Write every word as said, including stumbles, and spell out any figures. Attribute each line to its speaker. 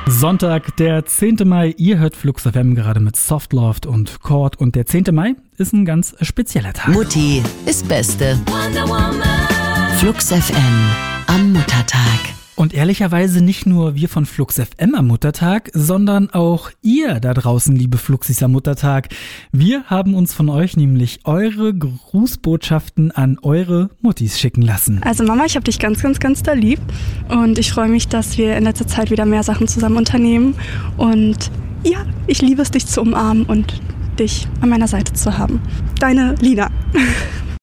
Speaker 1: Sonntag, der zehnte Mai. Ihr hört Flux F M gerade mit Soft Loved und Chord. Und der zehnte Mai ist ein ganz spezieller Tag.
Speaker 2: Mutti ist Beste. Flux F M am Muttertag.
Speaker 1: Und ehrlicherweise nicht nur wir von Flux F M am Muttertag, sondern auch ihr da draußen, liebe Fluxis, am Muttertag. Wir haben uns von euch nämlich eure Grußbotschaften an eure Muttis schicken lassen.
Speaker 3: Also Mama, ich habe dich ganz, ganz, ganz doll lieb und ich freue mich, dass wir in letzter Zeit wieder mehr Sachen zusammen unternehmen. Und ja, ich liebe es, dich zu umarmen und dich an meiner Seite zu haben. Deine Lina.